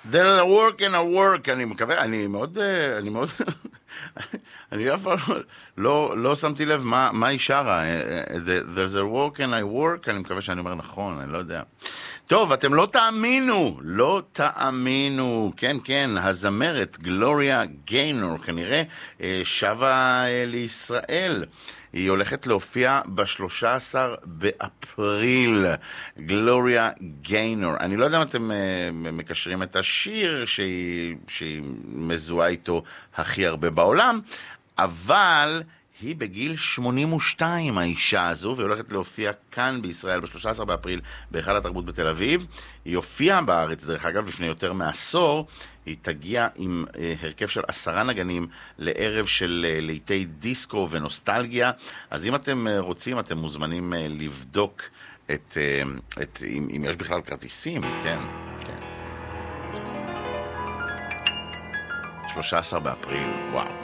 There's a work and a work, אני מקווה, אני מאוד, אני אף פעם לא שמתי לב מה היא שרה. There's a work and I work, אני מקווה שאני אומר נכון, אני לא יודע. טוב, אתם לא תאמינו, כן, הזמרת גלוריה גיינור, כנראה שבה לישראל. היא הולכת להופיע ב-13 באפריל, גלוריה גיינור. אני לא יודע אם אתם מקשרים את השיר שהיא מזוהה איתו הכי הרבה בעולם, אבל היא בגיל 82, האישה הזו, והיא הולכת להופיע כאן בישראל ב-13 באפריל בהיכל התרבות בתל אביב. היא הופיעה בארץ, דרך אגב, לפני יותר מעשור. היא תגיע עם הרכב של 10 נגנים לערב של ליטי דיסקו ונוסטלגיה. אז אם אתם רוצים, אתם מוזמנים לבדוק אם יש בכלל כרטיסים, כן. 13 באפריל, וואו.